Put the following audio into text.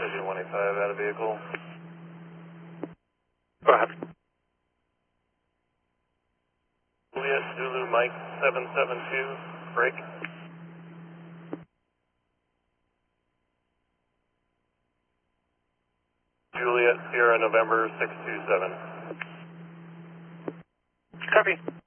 Engine 185 out of vehicle. Go ahead. Juliet Zulu Mike 772, break. Juliet Sierra November 627. Copy.